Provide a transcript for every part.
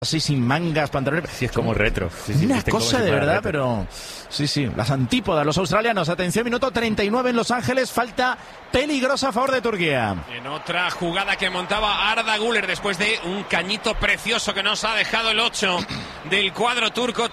así sin mangas, pantalones. Sí, es como retro. Sí, una cosa de verdad, retro. Pero sí, las antípodas, los australianos. Atención, minuto 39 en Los Ángeles, falta peligrosa a favor de Turquía. En otra jugada que montaba Arda Güler después de un cañito precioso que nos ha dejado el 8 del cuadro turco,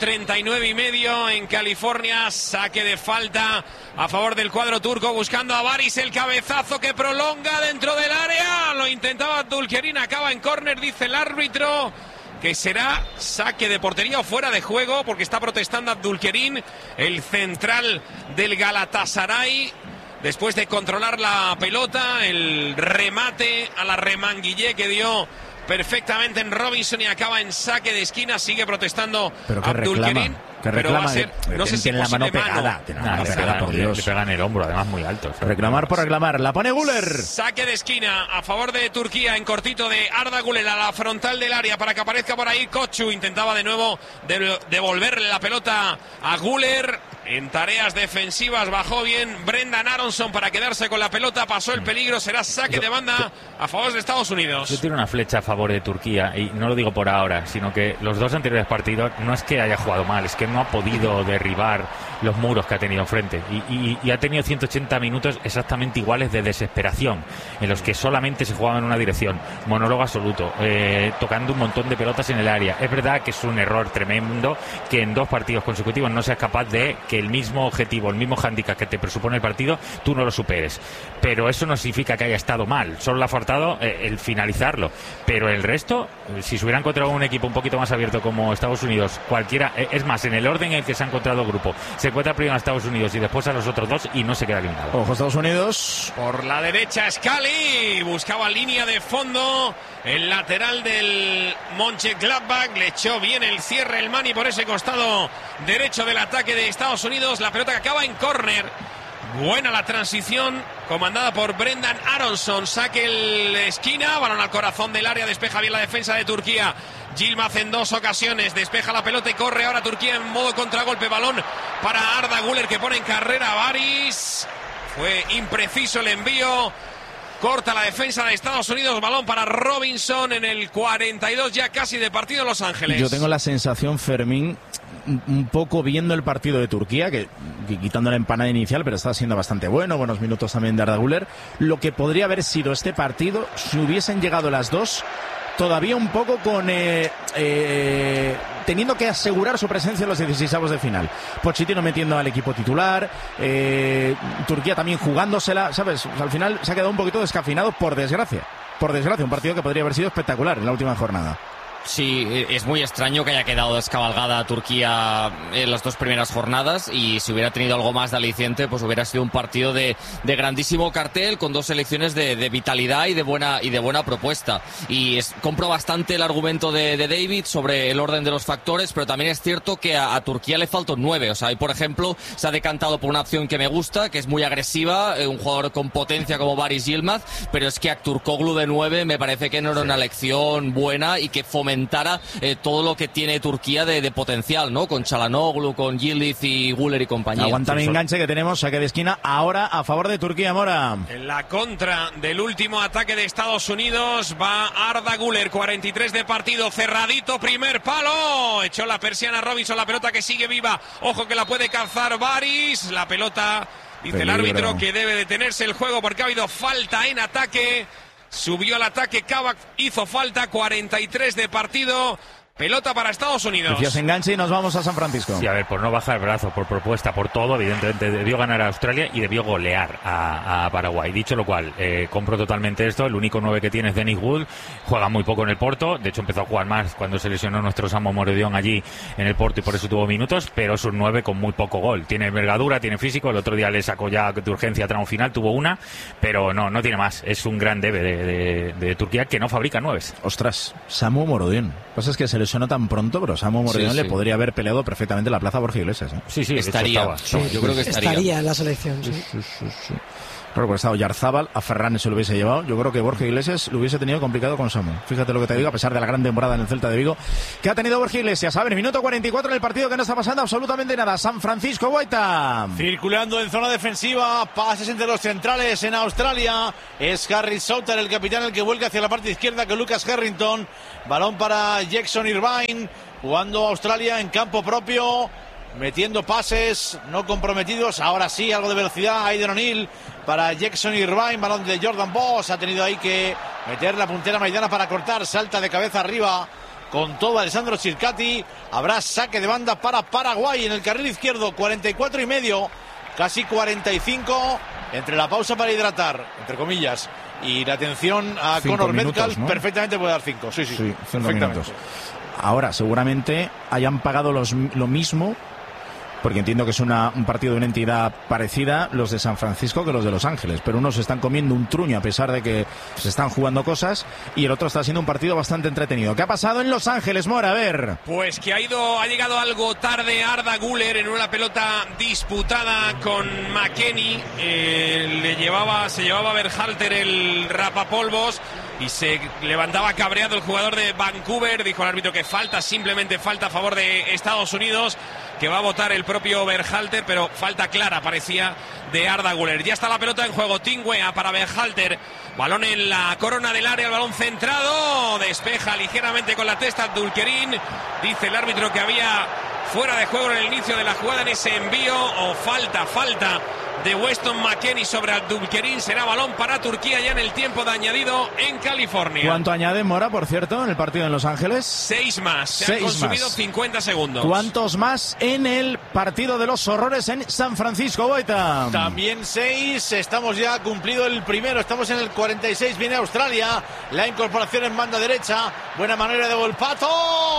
39,5 en California, saque de falta a favor del cuadro turco, buscando a Baris, el cabezazo que prolonga dentro del área, lo intentaba Abdulkerim, acaba en córner, dice el árbitro que será saque de portería o fuera de juego, porque está protestando Abdulkerim, el central del Galatasaray, después de controlar la pelota, el remate a la Remanguillé que dio perfectamente en Robinson y acaba en saque de esquina, sigue protestando Abdulkerim. Pero va a ser, no sé si tiene la mano pegada, por Dios. Le pegan el hombro, además muy alto. Reclamar por reclamar, la pone Güler. Saque de esquina a favor de Turquía en cortito de Arda Güler a la frontal del área para que aparezca por ahí Koçu. Intentaba de nuevo devolverle la pelota a Güler. En tareas defensivas bajó bien Brendan Aronson para quedarse con la pelota, pasó el peligro, será saque de banda a favor de Estados Unidos. Yo tiro una flecha a favor de Turquía y no lo digo por ahora, sino que los dos anteriores partidos no es que haya jugado mal, es que no ha podido derribar los muros que ha tenido enfrente y ha tenido 180 minutos exactamente iguales de desesperación, en los que solamente se jugaba en una dirección, monólogo absoluto, tocando un montón de pelotas en el área. Es verdad que es un error tremendo que en 2 partidos consecutivos no seas capaz de que el mismo objetivo, el mismo hándicap que te presupone el partido, tú no lo superes, pero eso no significa que haya estado mal, solo le ha faltado el finalizarlo, pero el resto, si se hubiera encontrado un equipo un poquito más abierto como Estados Unidos, cualquiera, es más, en el orden en el que se ha encontrado el grupo, se encuentra primero a Estados Unidos y después a los otros dos y no se queda eliminado. Ojo, Estados Unidos. Por la derecha Scali, buscaba línea de fondo, el lateral del Mönchengladbach, le echó bien el cierre el Mani por ese costado derecho del ataque de Estados Unidos, la pelota que acaba en córner. Buena la transición comandada por Brendan Aronson, saque el esquina, balón al corazón del área, despeja bien la defensa de Turquía. Yilmaz en 2 ocasiones, despeja la pelota y corre ahora Turquía en modo contragolpe, balón para Arda Güler que pone en carrera a Baris, fue impreciso el envío, corta la defensa de Estados Unidos, balón para Robinson en el 42 ya casi de partido en Los Ángeles. Yo tengo la sensación, Fermín, un poco viendo el partido de Turquía, que quitando la empanada inicial, pero está siendo bastante bueno, buenos minutos también de Arda Güler, lo que podría haber sido este partido si hubiesen llegado las dos todavía un poco con teniendo que asegurar su presencia en los 16avos de final. Pochettino metiendo al equipo titular, Turquía también jugándosela, ¿sabes? O sea, al final se ha quedado un poquito descafinado, por desgracia, un partido que podría haber sido espectacular en la última jornada. Sí, es muy extraño que haya quedado descabalgada Turquía en las 2 primeras jornadas, y si hubiera tenido algo más de aliciente, pues hubiera sido un partido de grandísimo cartel, con 2 selecciones de vitalidad y de buena propuesta. Y compro bastante el argumento de David sobre el orden de los factores, pero también es cierto que a Turquía le faltan 9. O sea, y por ejemplo, se ha decantado por una opción que me gusta, que es muy agresiva, un jugador con potencia como Baris Yilmaz, pero es que Aktürkoğlu de 9 me parece que no era una elección buena y que fomentara todo lo que tiene Turquía de potencial, ¿no? Con Çalhanoğlu, con Yildiz y Güler y compañía. Aguanta mi enganche que tenemos, saque de esquina ahora a favor de Turquía, Mora. En la contra del último ataque de Estados Unidos va Arda Güler, 43 de partido, cerradito, primer palo, echó la persiana Robinson, la pelota que sigue viva, ojo que la puede cazar Baris, la pelota, dice el árbitro que debe detenerse el juego porque ha habido falta en ataque. Subió al ataque Kabak, hizo falta, 43 de partido. Pelota para Estados Unidos. Dios enganche y nos vamos a San Francisco. Sí, a ver, por no bajar el brazo, por propuesta, por todo, evidentemente debió ganar a Australia y debió golear a Paraguay. Dicho lo cual, compro totalmente esto. El único 9 que tiene es Dennis Wood. Juega muy poco en el Porto. De hecho, empezó a jugar más cuando se lesionó nuestro Samu Morodion allí en el Porto y por eso tuvo minutos. Pero es un 9 con muy poco gol. Tiene envergadura, tiene físico. El otro día le sacó ya de urgencia tramo final. Tuvo una, pero no tiene más. Es un gran debe de Turquía que no fabrica 9. Ostras, Samu Morodion. Lo que pasa es que se lesionó tan pronto, pero Samu Morodion le podría haber peleado perfectamente la plaza a Borja Iglesias, ¿eh? Sí, estaría. Yo creo que estaría en la selección. Sí. Claro, pues estado Yarzábal, a Ferran se lo hubiese llevado. Yo creo que Borja Iglesias lo hubiese tenido complicado con Samu. Fíjate lo que te digo, a pesar de la gran temporada en el Celta de Vigo que ha tenido Borja Iglesias. A ver, minuto 44 en el partido que no está pasando absolutamente nada. San Francisco Guaita. Circulando en zona defensiva, pases entre los centrales en Australia. Es Harry Souter, el capitán, el que vuelca hacia la parte izquierda con Lucas Harrington. Balón para Jackson Irvine. Jugando Australia en campo propio. Metiendo pases no comprometidos. Ahora sí, algo de velocidad. Aiden O'Neill para Jackson Irvine. Balón de Jordan Boss. Ha tenido ahí que meter la puntera maidana para cortar. Salta de cabeza arriba con todo Alessandro Circati. Habrá saque de banda para Paraguay en el carril izquierdo. 44 y medio. Casi 45. Entre la pausa para hidratar, entre comillas, y la atención a Conor Metcalf, ¿no? Perfectamente puede dar 5. Sí, 5 minutos. Ahora, seguramente hayan pagado lo mismo, porque entiendo que es un partido de una entidad parecida, los de San Francisco, que los de Los Ángeles, pero unos están comiendo un truño a pesar de que se están jugando cosas, y el otro está siendo un partido bastante entretenido. ¿Qué ha pasado en Los Ángeles, Mora? A ver. Pues que ha llegado algo tarde Arda Güler en una pelota disputada con McKennie. Se llevaba Berhalter el rapapolvos y se levantaba cabreado el jugador de Vancouver. Dijo el árbitro que simplemente falta a favor de Estados Unidos, que va a votar el propio Berhalter, pero falta clara parecía de Arda Güler. Ya está la pelota en juego. Tim Weah para Berhalter. Balón en la corona del área, el balón centrado. Despeja ligeramente con la testa Abdulkerim. Dice el árbitro que había fuera de juego en el inicio de la jugada en ese envío. O falta de Weston McKennie sobre Abdulkerim. Será balón para Turquía ya en el tiempo de añadido en California. ¿Cuánto añade Mora, por cierto, en el partido en Los Ángeles? 6 más. Se han consumido 50 segundos. ¿Cuántos más en el partido de los horrores en San Francisco, Boita? También 6. Estamos ya cumplido el primero. Estamos en el 46. Viene Australia. La incorporación en banda derecha. Buena manera de Volpato.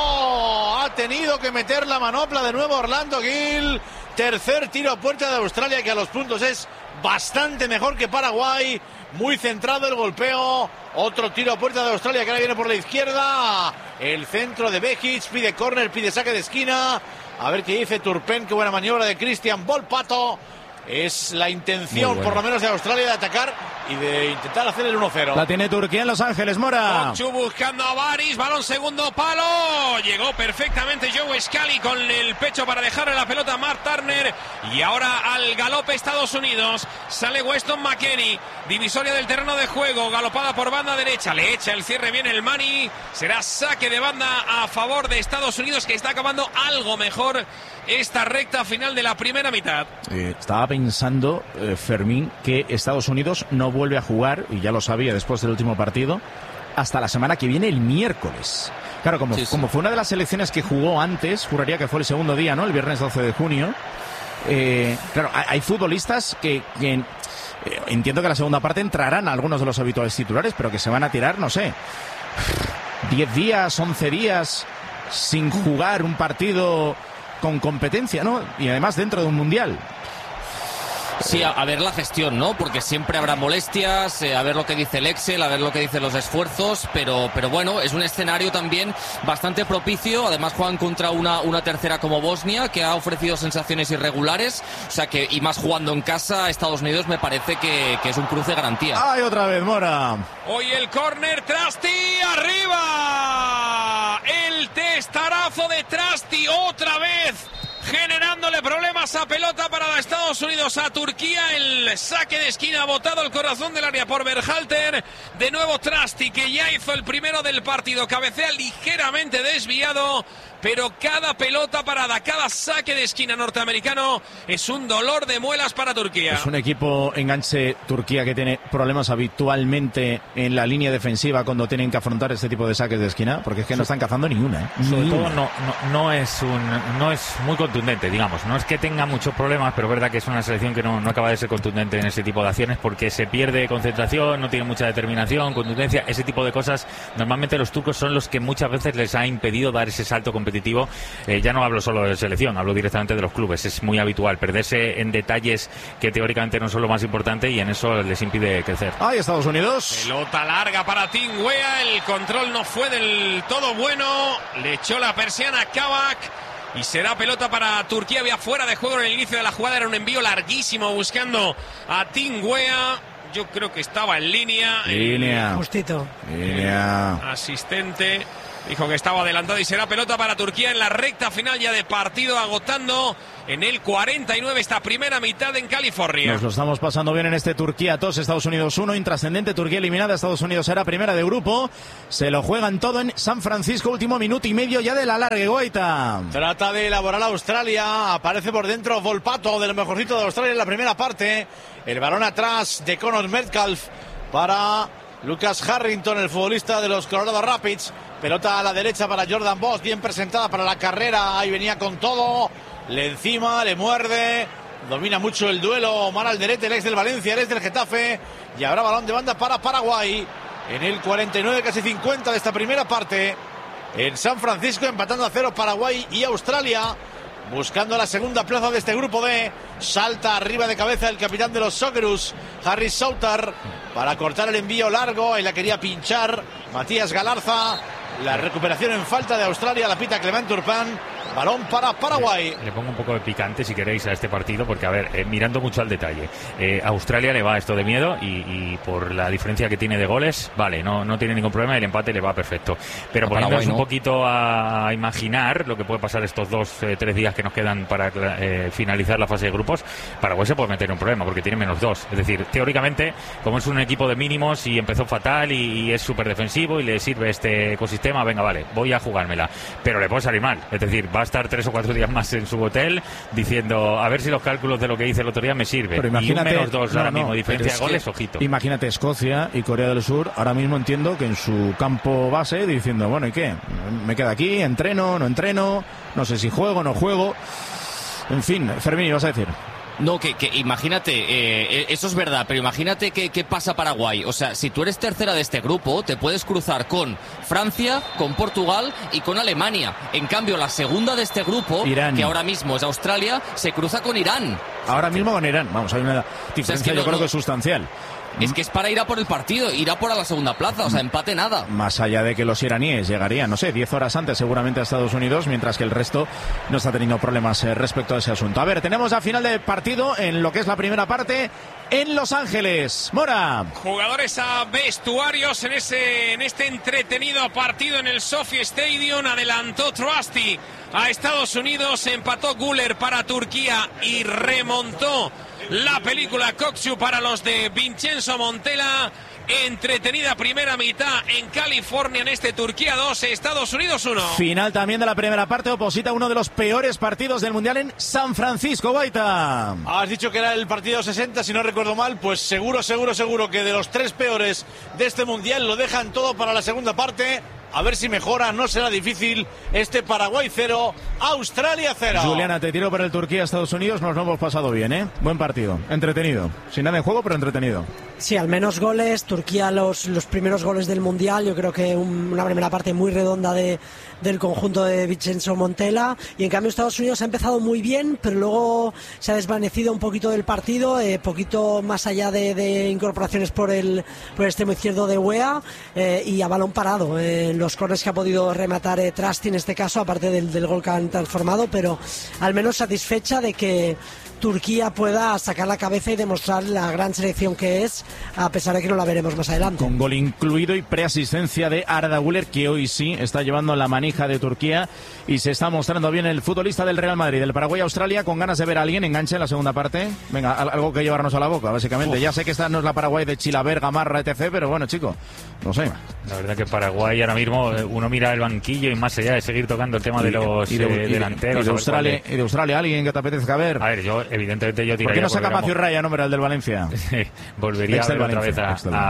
Ha tenido que meter la manopla de nuevo Orlando Gill. Tercer tiro a puerta de Australia, que a los puntos es bastante mejor que Paraguay. Muy centrado el golpeo. Otro tiro a puerta de Australia que ahora viene por la izquierda. El centro de Bejic. Pide córner, pide saque de esquina. A ver qué dice Turpen. Qué buena maniobra de Christian Volpato. Es la intención, por lo menos, de Australia de atacar y de intentar hacer el 1-0. La tiene Turquía en Los Ángeles, Mora. Conchu buscando a Baris, balón segundo palo. Llegó perfectamente Joe Scally con el pecho para dejarle la pelota a Mark Turner. Y ahora al galope Estados Unidos. Sale Weston McKennie, divisoria del terreno de juego, galopada por banda derecha. Le echa el cierre bien el Mani. Será saque de banda a favor de Estados Unidos, que está acabando algo mejor esta recta final de la primera mitad. Estaba pensando, Fermín, que Estados Unidos no vuelve a jugar, y ya lo sabía después del último partido, hasta la semana que viene, el miércoles. Claro, como fue una de las selecciones que jugó antes, juraría que fue el segundo día, ¿no? El viernes 12 de junio. Claro, hay futbolistas que entiendo que en la segunda parte entrarán algunos de los habituales titulares, pero que se van a tirar, no sé, 10 días, 11 días sin jugar un partido con competencia, ¿no? Y además dentro de un mundial. Sí, a ver la gestión, ¿no? Porque siempre habrá molestias, a ver lo que dice el Excel, a ver lo que dicen los esfuerzos, pero bueno, es un escenario también bastante propicio. Además juegan contra una tercera como Bosnia, que ha ofrecido sensaciones irregulares, o sea que, y más jugando en casa, Estados Unidos me parece que es un cruce garantía. ¡Ay, otra vez, Mora! Hoy el córner, Trasti, arriba. El testarazo de Trasti, otra vez generándole problemas a pelota para Estados Unidos a Turquía. El saque de esquina botado el corazón del área por Berhalter. De nuevo Trasti, que ya hizo el primero del partido. Cabecea ligeramente desviado, pero cada pelota parada, cada saque de esquina norteamericano es un dolor de muelas para Turquía. Es un equipo enganche Turquía que tiene problemas habitualmente en la línea defensiva cuando tienen que afrontar este tipo de saques de esquina, porque es que no están cazando ni una. Sobre todo no es muy contundente, digamos. No es que tenga muchos problemas, pero es verdad que es una selección que no acaba de ser contundente en ese tipo de acciones, porque se pierde concentración, no tiene mucha determinación, contundencia, ese tipo de cosas. Normalmente los turcos son los que muchas veces les ha impedido dar ese salto competitivo. Ya no hablo solo de selección, hablo directamente de los clubes. Es muy habitual perderse en detalles que teóricamente no son lo más importante, y en eso les impide crecer. ¡Ay, Estados Unidos! Pelota larga para Tim Weah. El control no fue del todo bueno. Le echó la persiana a Kabak. Y será pelota para Turquía. Había fuera de juego en el inicio de la jugada. Era un envío larguísimo buscando a Tim Weah. yo creo que estaba en línea. Justito. Asistente dijo que estaba adelantado y será pelota para Turquía en la recta final ya de partido, agotando en el 49 esta primera mitad en California. Nos lo estamos pasando bien en este Turquía 2, Estados Unidos 1, intrascendente. Turquía eliminada, Estados Unidos será primera de grupo. Se lo juegan todo en San Francisco, último minuto y medio ya del alargue, Guaita. Trata de elaborar Australia, aparece por dentro Volpato, de lo mejorcito de Australia en la primera parte. El balón atrás de Connor Metcalf para Lucas Harrington, el futbolista de los Colorado Rapids. Pelota a la derecha para Jordan Boss, bien presentada para la carrera, ahí venía con todo, le encima, le muerde, domina mucho el duelo Omar Alderete, el ex del Valencia, el ex del Getafe, y habrá balón de banda para Paraguay en el 49, casi 50 de esta primera parte, en San Francisco, empatando a 0 Paraguay y Australia, buscando la segunda plaza de este grupo D. Salta arriba de cabeza el capitán de los Socceroos, Harry Soutar, para cortar el envío largo, y la quería pinchar Matías Galarza. La recuperación en falta de Australia, la pita Clement Turpin. Balón para Paraguay. Le pongo un poco de picante, si queréis, a este partido, porque, a ver, mirando mucho al detalle, Australia le va esto de miedo y por la diferencia que tiene de goles, vale, no tiene ningún problema, el empate le va perfecto. Pero poniéndonos un poquito a imaginar lo que puede pasar estos 2-3 días que nos quedan para finalizar la fase de grupos, Paraguay se puede meter en un problema porque tiene -2. Es decir, teóricamente, como es un equipo de mínimos y empezó fatal y es súper defensivo y le sirve este ecosistema, venga, vale, voy a jugármela. Pero le puede salir mal, es decir, va a estar 3 o 4 días más en su hotel diciendo a ver si los cálculos de lo que hice el otro día me sirven. Pero imagínate, y un -2 ahora mismo, diferencia de goles, ojito. Imagínate Escocia y Corea del Sur, ahora mismo entiendo que en su campo base diciendo, bueno, ¿y qué? Me quedo aquí, entreno, no entreno, no sé si juego, no juego. En fin, Fermín, ¿vas a decir? No, que imagínate, eso es verdad, pero imagínate qué pasa Paraguay. O sea, si tú eres tercera de este grupo, te puedes cruzar con Francia, con Portugal y con Alemania. En cambio, la segunda de este grupo, Irán, que ahora mismo es Australia, se cruza con Irán. Ahora mismo con Irán, vamos, hay una diferencia, yo creo que es sustancial. Es que es para ir a por el partido, ir a por la segunda plaza, o sea, empate nada. Más allá de que los iraníes llegarían, no sé, 10 horas antes seguramente a Estados Unidos, mientras que el resto no está teniendo problemas respecto a ese asunto. A ver, tenemos la final del partido en lo que es la primera parte en Los Ángeles. Mora. Jugadores a vestuarios en este entretenido partido en el SoFi Stadium. Adelantó Trusty a Estados Unidos, empató Güler para Turquía y remontó la película Coxu para los de Vincenzo Montella. Entretenida primera mitad en California en este Turquía 2, Estados Unidos 1. Final también de la primera parte, oposita a uno de los peores partidos del Mundial en San Francisco, Guaita. Has dicho que era el partido 60, si no recuerdo mal, pues seguro que de los 3 peores de este Mundial lo dejan todo para la segunda parte. A ver si mejora, no será difícil. Este Paraguay 0, Australia 0. Juliana, te tiro por el Turquía-Estados Unidos, nos lo hemos pasado bien, ¿eh? Buen partido, entretenido. Sin nada en juego, pero entretenido. Sí, al menos goles. Turquía, los primeros goles del Mundial, yo creo que una primera parte muy redonda del conjunto de Vincenzo Montella. Y en cambio Estados Unidos ha empezado muy bien, pero luego se ha desvanecido un poquito del partido, poquito más allá de incorporaciones por el extremo izquierdo de Weah, y a balón parado. Los corners que ha podido rematar Trusty en este caso, aparte del gol que han transformado, pero al menos satisfecha de que Turquía pueda sacar la cabeza y demostrar la gran selección que es, a pesar de que no la veremos más adelante. Con gol incluido y preasistencia de Arda Güler, que hoy sí está llevando la manija de Turquía y se está mostrando bien el futbolista del Real Madrid, del Paraguay-Australia, con ganas de ver a alguien enganche en la segunda parte. Venga, algo que llevarnos a la boca, básicamente. Ya sé que esta no es la Paraguay de Chilaver, Gamarra, etc., pero bueno, chico, no sé. La verdad que Paraguay ahora mismo, uno mira el banquillo y más allá de seguir tocando el tema de los delanteros. Y de Australia, alguien que te apetezca ver. A ver, evidentemente yo tiraría. ¿Por qué no saca Pacio Raya, nombre el del Valencia? Volvería a ver otra vez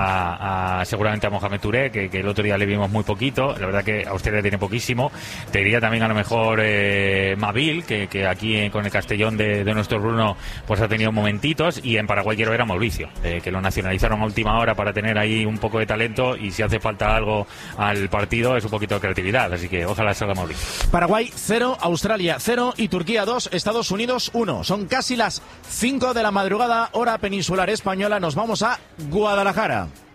seguramente a Mohamed Touré, que el otro día le vimos muy poquito. La verdad que Australia tiene poquísimo. Te diría también a lo mejor Mabil, que aquí con el Castellón de nuestro Bruno pues ha tenido momentitos. Y en Paraguay quiero ver a Mauricio, que lo nacionalizaron a última hora para tener ahí un poco de talento, y si hace falta algo al partido es un poquito de creatividad, así que ojalá salga Mauricio. Paraguay 0, Australia 0 y Turquía 2, Estados Unidos 1. Son casi las 5 de la madrugada, hora peninsular española. Nos vamos a Guadalajara.